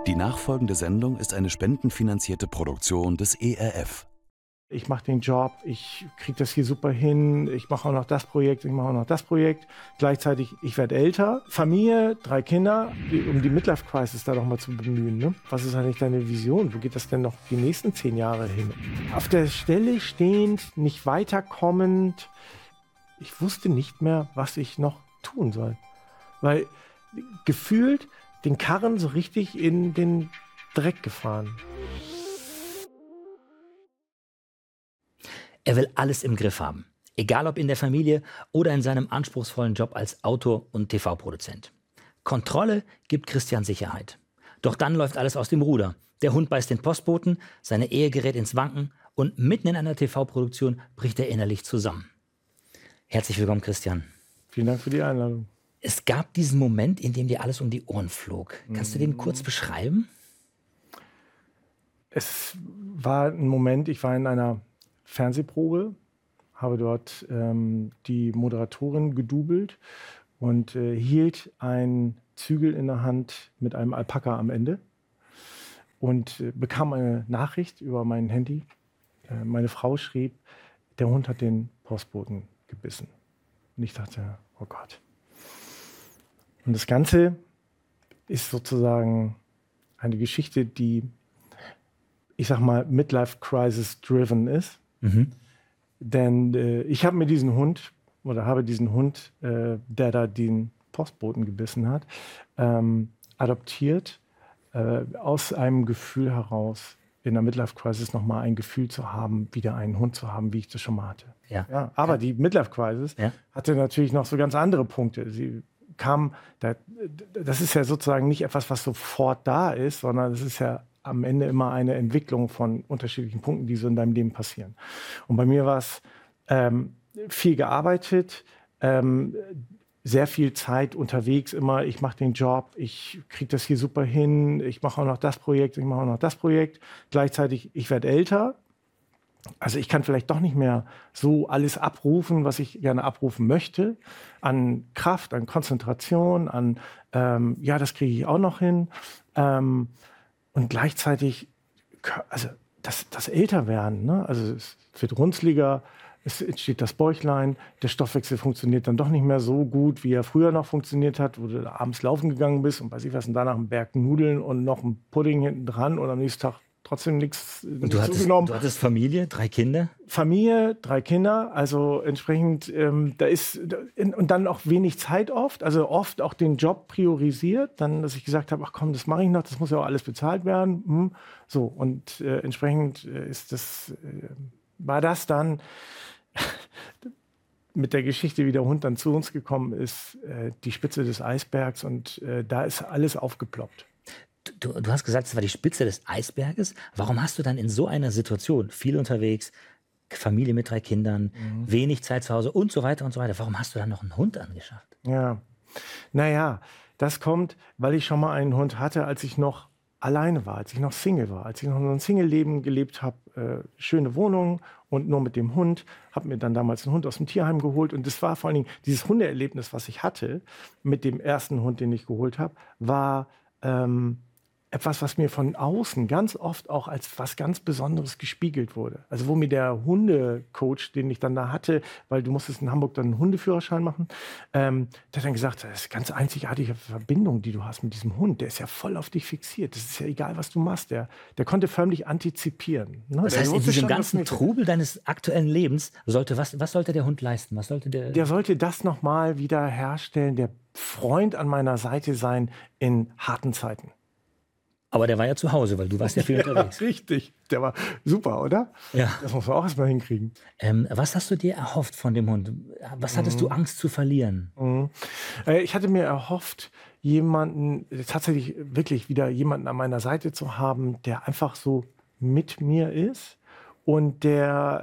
Die nachfolgende Sendung ist eine spendenfinanzierte Produktion des ERF. Ich mache den Job, ich kriege das hier super hin, ich mache auch noch das Projekt, ich mache auch noch das Projekt. Gleichzeitig, ich werde älter, Familie, 3 Kinder, um die Midlife-Crisis da noch mal zu bemühen. Ne? Was ist eigentlich deine Vision? Wo geht das denn noch die nächsten 10 Jahre hin? Auf der Stelle stehend, nicht weiterkommend, ich wusste nicht mehr, was ich noch tun soll. Weil gefühlt den Karren so richtig in den Dreck gefahren. Er will alles im Griff haben. Egal ob in der Familie oder in seinem anspruchsvollen Job als Autor und TV-Produzent. Kontrolle gibt Christian Sicherheit. Doch dann läuft alles aus dem Ruder. Der Hund beißt den Postboten, seine Ehe gerät ins Wanken und mitten in einer TV-Produktion bricht er innerlich zusammen. Herzlich willkommen, Christian. Vielen Dank für die Einladung. Es gab diesen Moment, in dem dir alles um die Ohren flog. Kannst du den kurz beschreiben? Es war ein Moment, ich war in einer Fernsehprobe, habe dort die Moderatorin gedoubelt und hielt einen Zügel in der Hand mit einem Alpaka am Ende und bekam eine Nachricht über mein Handy. Meine Frau schrieb, der Hund hat den Postboten gebissen. Und ich dachte, oh Gott. Und das Ganze ist sozusagen eine Geschichte, die, ich sag mal, Midlife-Crisis-driven ist. Mhm. Denn ich habe mir diesen Hund, der da den Postboten gebissen hat, adoptiert, aus einem Gefühl heraus, in der Midlife-Crisis nochmal ein Gefühl zu haben, wieder einen Hund zu haben, wie ich das schon mal hatte. Ja, aber die Midlife-Crisis hatte natürlich noch so ganz andere Punkte. Sie kam, das ist ja sozusagen nicht etwas, was sofort da ist, sondern es ist ja am Ende immer eine Entwicklung von unterschiedlichen Punkten, die so in deinem Leben passieren. Und bei mir war es viel gearbeitet, sehr viel Zeit unterwegs immer. Ich mache den Job, ich kriege das hier super hin, ich mache auch noch das Projekt, ich mache auch noch das Projekt. Gleichzeitig, ich werde älter. Also ich kann vielleicht doch nicht mehr so alles abrufen, was ich gerne abrufen möchte, an Kraft, an Konzentration, an, das kriege ich auch noch hin. Und gleichzeitig, also das Älterwerden, ne? Also es wird runzliger, es entsteht das Bäuchlein, der Stoffwechsel funktioniert dann doch nicht mehr so gut, wie er früher noch funktioniert hat, wo du da abends laufen gegangen bist und weiß ich was, und danach einen Berg Nudeln und noch ein Pudding hinten dran und am nächsten Tag trotzdem nichts zugenommen. Du hattest Familie, 3 Kinder? Familie, 3 Kinder, also entsprechend, und dann auch wenig Zeit oft, also oft auch den Job priorisiert, dann, dass ich gesagt habe, ach komm, das mache ich noch, das muss ja auch alles bezahlt werden. So, und entsprechend war das dann mit der Geschichte, wie der Hund dann zu uns gekommen ist, die Spitze des Eisbergs und da ist alles aufgeploppt. Du hast gesagt, es war die Spitze des Eisberges. Warum hast du dann in so einer Situation, viel unterwegs, Familie mit 3 Kindern, wenig Zeit zu Hause und so weiter, warum hast du dann noch einen Hund angeschafft? Ja, naja, das kommt, weil ich schon mal einen Hund hatte, als ich noch alleine war, als ich noch Single war, als ich noch ein Single-Leben gelebt habe, schöne Wohnung und nur mit dem Hund, habe mir dann damals einen Hund aus dem Tierheim geholt und das war vor allen Dingen dieses Hundeerlebnis, was ich hatte mit dem ersten Hund, den ich geholt habe, war etwas, was mir von außen ganz oft auch als was ganz Besonderes gespiegelt wurde. Also wo mir der Hundecoach, den ich dann da hatte, weil du musstest in Hamburg dann einen Hundeführerschein machen, der hat dann gesagt, das ist eine ganz einzigartige Verbindung, die du hast mit diesem Hund. Der ist ja voll auf dich fixiert. Das ist ja egal, was du machst. Der konnte förmlich antizipieren. Ne? Das heißt, in diesem ganzen Trubel deines aktuellen Lebens, was sollte der Hund leisten? Der sollte das nochmal wieder herstellen, der Freund an meiner Seite sein in harten Zeiten. Aber der war ja zu Hause, weil du warst ja viel unterwegs. Richtig, der war super, oder? Ja. Das muss man auch erstmal hinkriegen. Was hast du dir erhofft von dem Hund? Was hattest du Angst zu verlieren? Ich hatte mir erhofft, tatsächlich wirklich wieder jemanden an meiner Seite zu haben, der einfach so mit mir ist und der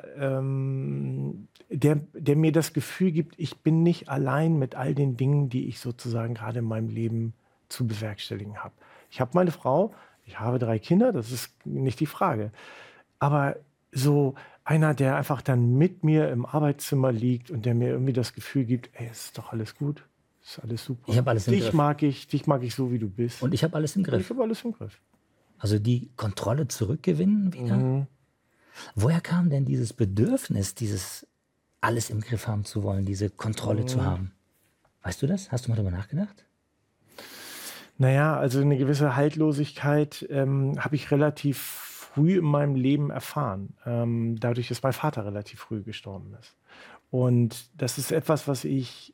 mir das Gefühl gibt, ich bin nicht allein mit all den Dingen, die ich sozusagen gerade in meinem Leben zu bewerkstelligen habe. Ich habe meine Frau, ich habe 3 Kinder, das ist nicht die Frage. Aber so einer, der einfach dann mit mir im Arbeitszimmer liegt und der mir irgendwie das Gefühl gibt, ey, es ist doch alles gut, es ist alles super. Ich habe alles im Griff. Dich mag ich so, wie du bist. Und ich habe alles im Griff. Ich habe alles im Griff. Also die Kontrolle zurückgewinnen wieder? Woher kam denn dieses Bedürfnis, dieses alles im Griff haben zu wollen, diese Kontrolle zu haben? Weißt du das? Hast du mal darüber nachgedacht? Naja, also eine gewisse Haltlosigkeit habe ich relativ früh in meinem Leben erfahren. Dadurch, dass mein Vater relativ früh gestorben ist. Und das ist etwas, was ich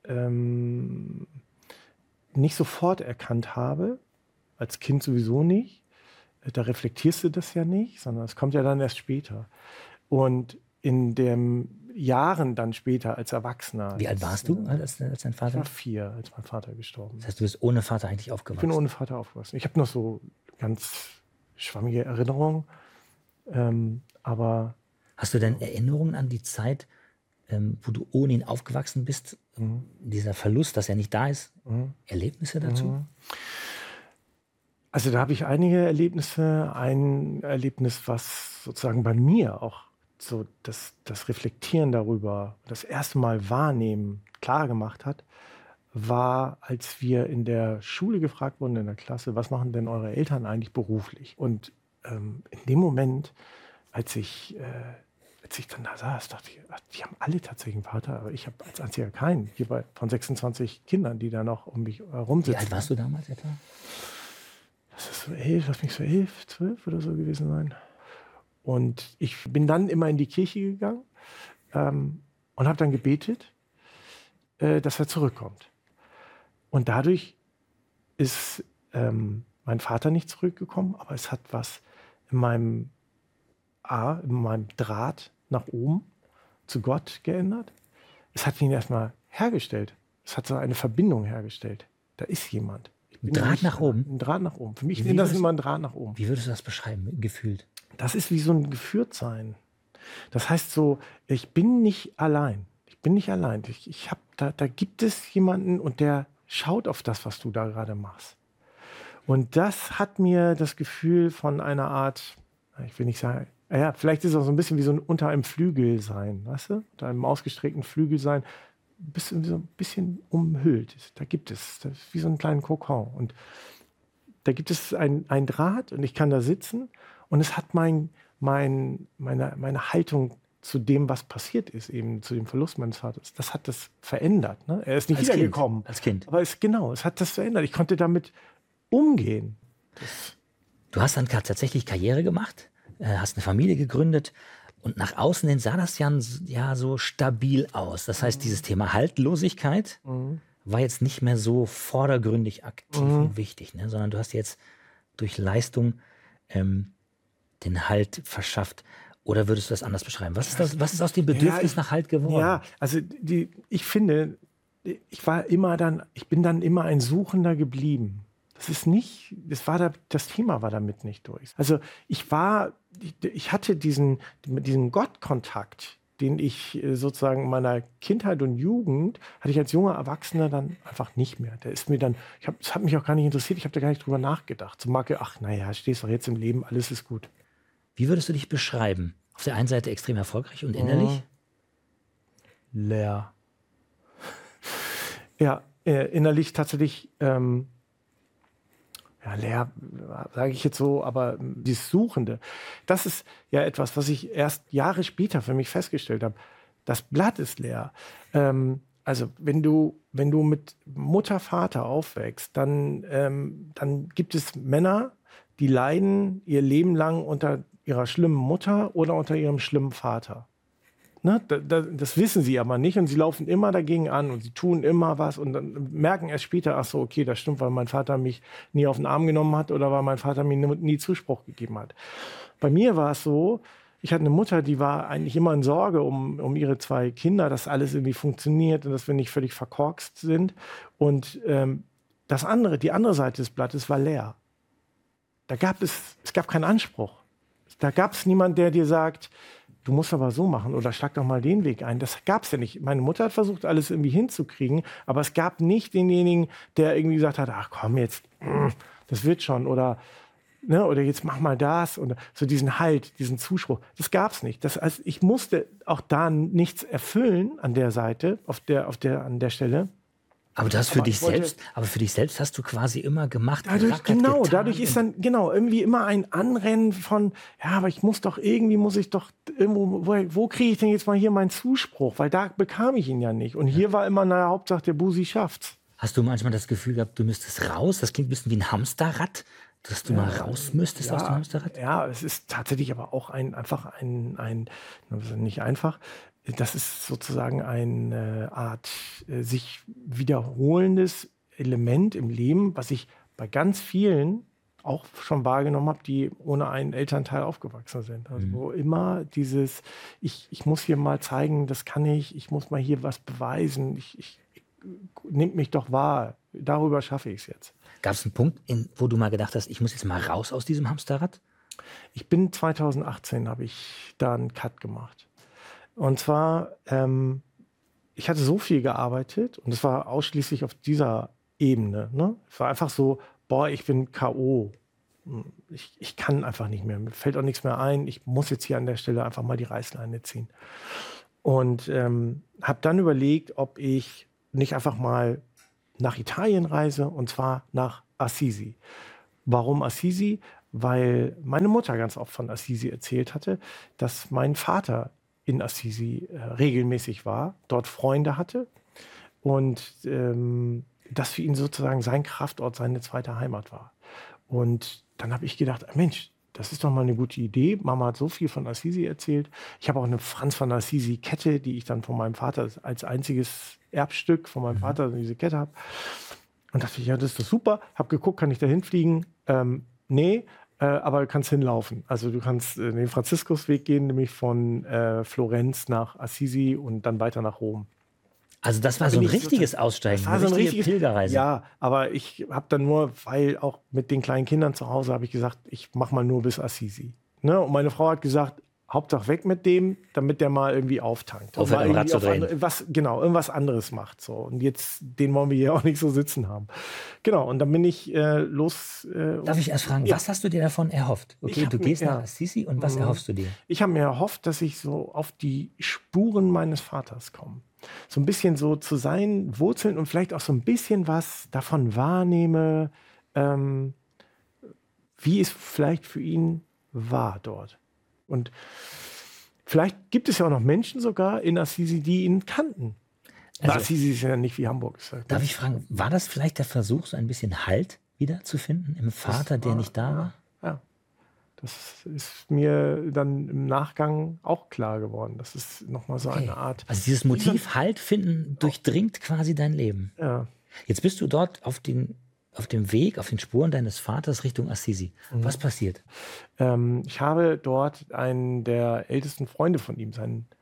nicht sofort erkannt habe, als Kind sowieso nicht. Da reflektierst du das ja nicht, sondern es kommt ja dann erst später. Und in den Jahren dann später als Erwachsener. Wie alt warst du, als dein Vater? Ich war 4, als mein Vater gestorben ist. Das heißt, du bist ohne Vater eigentlich aufgewachsen? Ich bin ohne Vater aufgewachsen. Ich habe noch so ganz schwammige Erinnerungen. Aber hast du denn Erinnerungen an die Zeit, wo du ohne ihn aufgewachsen bist? Dieser Verlust, dass er nicht da ist? Erlebnisse dazu? Also da habe ich einige Erlebnisse. Ein Erlebnis, was sozusagen bei mir auch so das Reflektieren darüber, das erste Mal wahrnehmen, klar gemacht hat, war, als wir in der Schule gefragt wurden, in der Klasse, was machen denn eure Eltern eigentlich beruflich? Und in dem Moment, als ich dann da saß, dachte ich, ach, die haben alle tatsächlich einen Vater, aber ich habe als einziger keinen. Hier von 26 Kindern, die da noch um mich rumsitzen. Wie alt warst du damals etwa? Das ist so 11, lass mich so 11, 12 oder so gewesen sein. Und ich bin dann immer in die Kirche gegangen und habe dann gebetet, dass er zurückkommt. Und dadurch ist mein Vater nicht zurückgekommen, aber es hat was in meinem Draht nach oben zu Gott geändert. Es hat ihn erstmal hergestellt. Es hat so eine Verbindung hergestellt. Da ist jemand. Ein Draht nach oben? Ein Draht nach oben. Für mich ist das immer ein Draht nach oben. Wie würdest du das beschreiben, gefühlt? Das ist wie so ein Geführtsein. Das heißt so, ich bin nicht allein. Ich bin nicht allein. Da gibt es jemanden und der schaut auf das, was du da gerade machst. Und das hat mir das Gefühl von einer Art, ich will nicht sagen, ja, vielleicht ist es auch so ein bisschen wie so ein unter einem Flügel sein, weißt du? Unter einem ausgestreckten Flügel sein, so ein bisschen umhüllt. Da gibt es, das ist wie so einen kleinen Kokon. Und da gibt es ein Draht und ich kann da sitzen und es hat meine Haltung zu dem, was passiert ist, eben zu dem Verlust meines Vaters, das hat das verändert. Ne? Er ist nicht wiedergekommen. Als Kind. Aber es hat das verändert. Ich konnte damit umgehen. Du hast dann tatsächlich Karriere gemacht, hast eine Familie gegründet und nach außen hin sah das ja so stabil aus. Das heißt, dieses Thema Haltlosigkeit war jetzt nicht mehr so vordergründig aktiv und wichtig, ne? Sondern du hast jetzt durch Leistung den Halt verschafft. Oder würdest du das anders beschreiben? Was ist aus dem Bedürfnis nach Halt geworden? Ja, also ich finde, ich bin dann immer ein Suchender geblieben. Das Thema war damit nicht durch. Also ich hatte diesen Gottkontakt, den ich sozusagen in meiner Kindheit und Jugend, hatte ich als junger Erwachsener dann einfach nicht mehr. Der ist mir dann, das hat mich auch gar nicht interessiert, ich habe da gar nicht drüber nachgedacht. So Marke, stehst doch jetzt im Leben, alles ist gut. Wie würdest du dich beschreiben? Auf der einen Seite extrem erfolgreich und innerlich? Leer. Ja, innerlich tatsächlich leer, sage ich jetzt so, aber dieses Suchende, das ist ja etwas, was ich erst Jahre später für mich festgestellt habe. Das Blatt ist leer. Also wenn du mit Mutter, Vater aufwächst, dann gibt es Männer, die leiden ihr Leben lang unter ihrer schlimmen Mutter oder unter ihrem schlimmen Vater. Ne? Das wissen sie aber nicht und sie laufen immer dagegen an und sie tun immer was und dann merken erst später, ach so, okay, das stimmt, weil mein Vater mich nie auf den Arm genommen hat oder weil mein Vater mir nie Zuspruch gegeben hat. Bei mir war es so, ich hatte eine Mutter, die war eigentlich immer in Sorge um ihre 2 Kinder, dass alles irgendwie funktioniert und dass wir nicht völlig verkorkst sind. Und die andere Seite des Blattes war leer. Es gab keinen Anspruch. Da gab es niemanden, der dir sagt, du musst aber so machen oder schlag doch mal den Weg ein. Das gab es ja nicht. Meine Mutter hat versucht, alles irgendwie hinzukriegen, aber es gab nicht denjenigen, der irgendwie gesagt hat, ach komm jetzt, das wird schon oder jetzt mach mal das und so diesen Halt, diesen Zuspruch. Das gab es nicht. Also ich musste auch da nichts erfüllen an der Seite, an der Stelle. Aber du hast für dich selbst hast du quasi immer gemacht. Dadurch ist dann irgendwie immer ein Anrennen von, ja, aber muss ich doch irgendwo, wo kriege ich denn jetzt mal hier meinen Zuspruch? Weil da bekam ich ihn ja nicht. Und hier war immer, naja, Hauptsache der Busi schafft's. Hast du manchmal das Gefühl gehabt, du müsstest raus? Das klingt ein bisschen wie ein Hamsterrad, dass du mal raus müsstest aus dem Hamsterrad? Ja, es ist tatsächlich aber auch nicht einfach. Das ist sozusagen eine Art sich wiederholendes Element im Leben, was ich bei ganz vielen auch schon wahrgenommen habe, die ohne einen Elternteil aufgewachsen sind. Also wo immer dieses, ich muss hier mal zeigen, das kann ich muss mal hier was beweisen, nehmt mich doch wahr, darüber schaffe ich es jetzt. Gab es einen Punkt, wo du mal gedacht hast, ich muss jetzt mal raus aus diesem Hamsterrad? 2018 habe ich da einen Cut gemacht. Und zwar, ich hatte so viel gearbeitet und es war ausschließlich auf dieser Ebene. Ne? Es war einfach so, ich bin K.O. Ich kann einfach nicht mehr, mir fällt auch nichts mehr ein. Ich muss jetzt hier an der Stelle einfach mal die Reißleine ziehen. Und habe dann überlegt, ob ich nicht einfach mal nach Italien reise, und zwar nach Assisi. Warum Assisi? Weil meine Mutter ganz oft von Assisi erzählt hatte, dass mein Vater in Assisi regelmäßig war, dort Freunde hatte und das für ihn sozusagen sein Kraftort, seine zweite Heimat war. Und dann habe ich gedacht, Mensch, das ist doch mal eine gute Idee. Mama hat so viel von Assisi erzählt. Ich habe auch eine Franz von Assisi-Kette, die ich dann von meinem Vater als einziges Erbstück von meinem Vater diese Kette habe. Und dachte ich, ja, das ist doch super. Habe geguckt, kann ich da hinfliegen? Nee. Aber du kannst hinlaufen. Also du kannst den Franziskusweg gehen, nämlich von Florenz nach Assisi und dann weiter nach Rom. Also das war so ein richtiges Aussteigen, eine richtige Pilgerreise. Ja, aber ich habe dann nur, weil auch mit den kleinen Kindern zu Hause, habe ich gesagt, ich mache mal nur bis Assisi. Ne? Und meine Frau hat gesagt, Hauptsache weg mit dem, damit der mal irgendwie auftankt. Auf ein Rad zu drehen. Irgendwas anderes macht. So. Und jetzt, den wollen wir hier auch nicht so sitzen haben. Genau, und dann bin ich los. Darf ich erst fragen, was hast du dir davon erhofft? Okay, du gehst nach Assisi und was erhoffst du dir? Ich habe mir erhofft, dass ich so auf die Spuren meines Vaters komme. So ein bisschen so zu seinen Wurzeln und vielleicht auch so ein bisschen was davon wahrnehme, wie es vielleicht für ihn war dort. Und vielleicht gibt es ja auch noch Menschen sogar in Assisi, die ihn kannten. Also, Assisi ist ja nicht wie Hamburg. Darf ich fragen, war das vielleicht der Versuch, so ein bisschen Halt wiederzufinden im Vater, der nicht da war? Ja, das ist mir dann im Nachgang auch klar geworden. Das ist nochmal so eine Art... Also dieses Motiv Halt finden durchdringt quasi dein Leben. Ja. Jetzt bist du dort auf dem Weg, auf den Spuren deines Vaters Richtung Assisi. Was passiert? Ich habe dort einen der ältesten Freunde von ihm,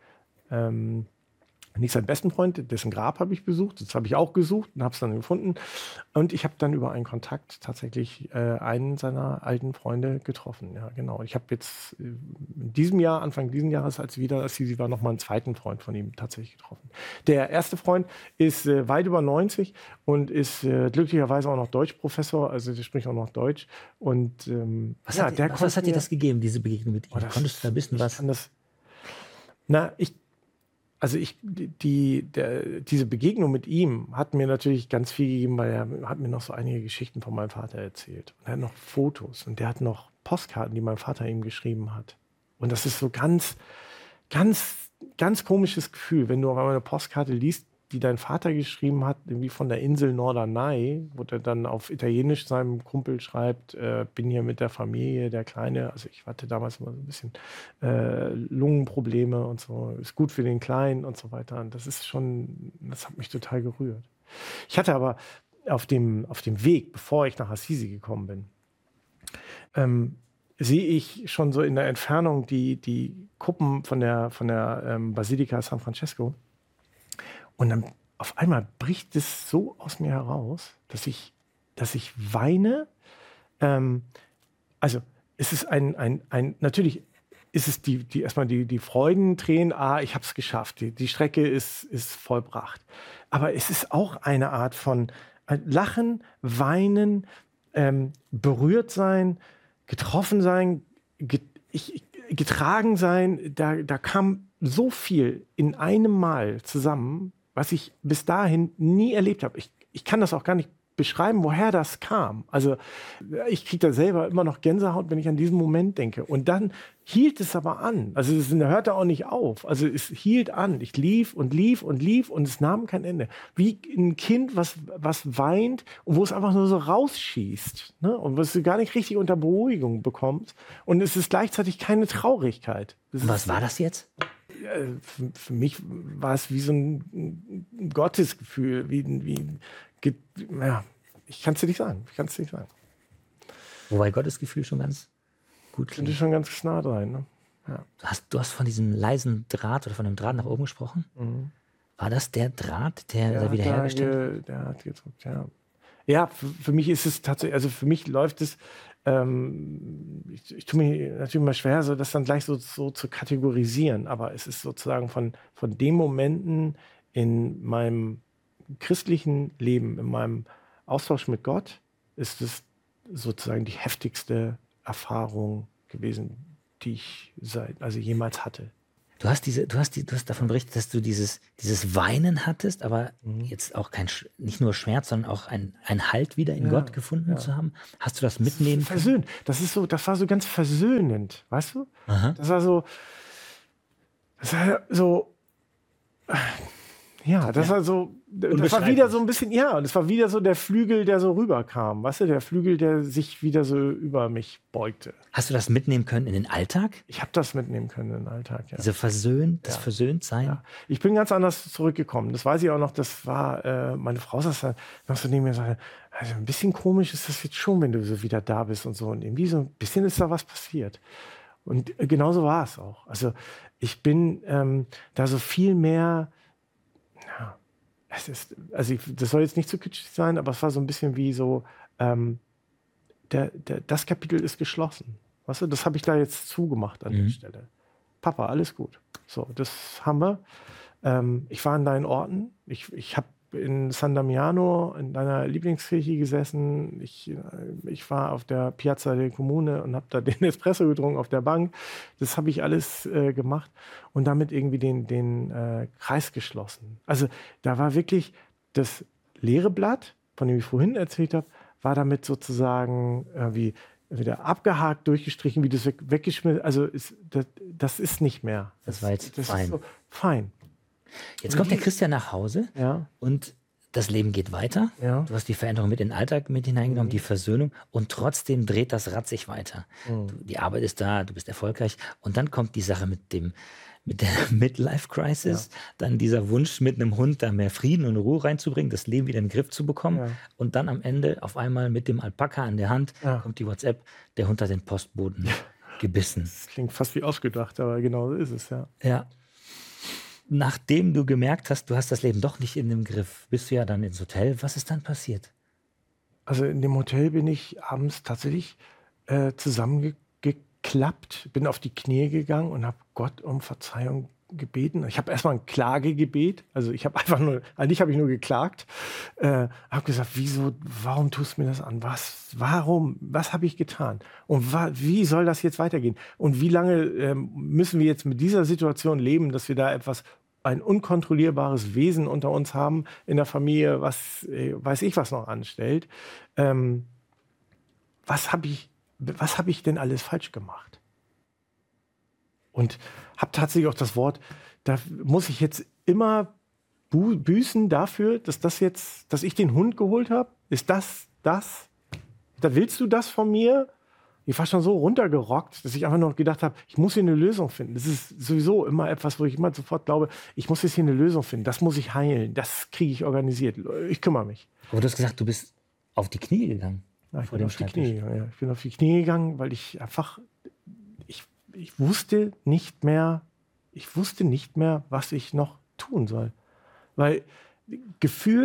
nicht seinen besten Freund, dessen Grab habe ich besucht. Das habe ich auch gesucht und habe es dann gefunden. Und ich habe dann über einen Kontakt tatsächlich einen seiner alten Freunde getroffen. Ja, genau. Ich habe jetzt in diesem Jahr, Anfang dieses Jahres, als wieder Assisi war, nochmal einen zweiten Freund von ihm tatsächlich getroffen. Der erste Freund ist weit über 90 und ist glücklicherweise auch noch Deutschprofessor, also der spricht auch noch Deutsch. Und was hat dir das gegeben, diese Begegnung mit ihm? Konntest du da wissen, was? Diese Begegnung mit ihm hat mir natürlich ganz viel gegeben, weil er hat mir noch so einige Geschichten von meinem Vater erzählt. Und er hat noch Fotos und der hat noch Postkarten, die mein Vater ihm geschrieben hat. Und das ist so ganz, ganz, ganz komisches Gefühl, wenn du auf einmal eine Postkarte liest, die dein Vater geschrieben hat, irgendwie von der Insel Norderney, wo der dann auf Italienisch seinem Kumpel schreibt, bin hier mit der Familie, der Kleine, also ich hatte damals immer so ein bisschen Lungenprobleme und so, ist gut für den Kleinen und so weiter. Und das hat mich total gerührt. Ich hatte aber auf dem Weg, bevor ich nach Assisi gekommen bin, sehe ich schon so in der Entfernung die Kuppen von der Basilika San Francesco. Und dann auf einmal bricht es so aus mir heraus, dass ich weine. Also es ist natürlich ist es erstmal die Freudentränen, ich habe es geschafft, die Strecke ist vollbracht. Aber es ist auch eine Art von Lachen, Weinen, berührt sein, getroffen sein, getragen sein. Da kam so viel in einem Mal zusammen, was ich bis dahin nie erlebt habe. ich kann das auch gar nicht beschreiben, woher das kam. Also ich kriege da selber immer noch Gänsehaut, wenn ich an diesen Moment denke. Und dann hielt es aber an. Also es hörte auch nicht auf. Also es hielt an. Ich lief und lief und lief und es nahm kein Ende. Wie ein Kind, was weint und wo es einfach nur so rausschießt. Ne? Und was du gar nicht richtig unter Beruhigung bekommst. Und es ist gleichzeitig keine Traurigkeit. Und was war das jetzt? Für mich war es wie so ein Gottesgefühl, ja, ich kann es dir nicht sagen. Wobei Gottesgefühl schon ganz gut klingt. Schon ganz nah dran. Ne? Ja. Du hast von diesem leisen Draht oder von dem Draht nach oben gesprochen. Mhm. War das der Draht, der wiederhergestellt? Der hat gedrückt, ja. Ja, für mich ist es tatsächlich, also für mich läuft es, ich tue mir natürlich mal schwer, so das dann gleich so zu kategorisieren, aber es ist sozusagen von den Momenten in meinem christlichen Leben, in meinem Austausch mit Gott, ist es sozusagen die heftigste Erfahrung gewesen, die ich jemals hatte. Du hast davon berichtet, dass du dieses Weinen hattest, aber jetzt auch nicht nur Schmerz, sondern auch ein Halt wieder in Gott gefunden zu haben. Hast du das mitnehmen können? Versöhnt. Das war so ganz versöhnend, weißt du? Aha. Das war so, das war wieder so ein bisschen, und es war wieder so der Flügel, der so rüberkam, weißt du, der Flügel, der sich wieder so über mich beugte. Hast du das mitnehmen können in den Alltag? Ich habe das mitnehmen können in den Alltag, ja. Das Versöhntsein? Ja. Ich bin ganz anders zurückgekommen. Das weiß ich auch noch, das war, meine Frau saß da noch so neben mir und sagte, also ein bisschen komisch ist das jetzt schon, wenn du so wieder da bist und so. Und irgendwie so ein bisschen ist da was passiert. Und genauso war es auch. Also ich bin da so viel mehr... Ja, das soll jetzt nicht zu kitschig sein, aber es war so ein bisschen wie so, das Kapitel ist geschlossen. Weißt du, das habe ich da jetzt zugemacht an der Stelle. Papa, alles gut. So, das haben wir. Ich war an deinen Orten. Ich habe in San Damiano in deiner Lieblingskirche gesessen. Ich war auf der Piazza del Comune und habe da den Espresso getrunken auf der Bank. Das habe ich alles gemacht und damit irgendwie den Kreis geschlossen. Also da war wirklich das leere Blatt, von dem ich vorhin erzählt habe, war damit sozusagen wie wieder abgehakt, durchgestrichen, wie das weggeschmissen. Also das ist nicht mehr. Das war jetzt fein. Ist so fein. Jetzt kommt der Christian nach Hause und das Leben geht weiter. Ja. Du hast die Veränderung mit in den Alltag mit hineingenommen, die Versöhnung und trotzdem dreht das Rad sich weiter. Die Arbeit ist da, du bist erfolgreich und dann kommt die Sache mit der Midlife-Crisis, dann dieser Wunsch mit einem Hund da mehr Frieden und Ruhe reinzubringen, das Leben wieder in den Griff zu bekommen und dann am Ende auf einmal mit dem Alpaka an der Hand kommt die WhatsApp, der Hund hat den Postboden gebissen. Das klingt fast wie ausgedacht, aber genau so ist es, ja. Ja. Nachdem du gemerkt hast, du hast das Leben doch nicht in dem Griff, bist du ja dann ins Hotel. Was ist dann passiert? Also in dem Hotel bin ich abends tatsächlich zusammengeklappt, bin auf die Knie gegangen und habe Gott um Verzeihung gebeten. Ich habe erstmal ein Klagegebet, also ich habe eigentlich habe ich nur geklagt, habe gesagt, warum tust du mir das an? Was habe ich getan? Und wie soll das jetzt weitergehen? Und wie lange müssen wir jetzt mit dieser Situation leben, dass wir da ein unkontrollierbares Wesen unter uns haben in der Familie, was weiß ich was noch anstellt? Was habe ich denn alles falsch gemacht? Und habe tatsächlich auch das Wort, da muss ich jetzt immer büßen dafür, dass ich den Hund geholt habe? Ist das? Da willst du das von mir? Ich war schon so runtergerockt, dass ich einfach noch gedacht habe, ich muss hier eine Lösung finden. Das ist sowieso immer etwas, wo ich immer sofort glaube, ich muss jetzt hier eine Lösung finden. Das muss ich heilen. Das kriege ich organisiert. Ich kümmere mich. Aber du hast gesagt, du bist auf die Knie gegangen. Ja, ich bin auf die Knie gegangen, weil ich einfach, ich wusste nicht mehr, was ich noch tun soll. Weil Gefühl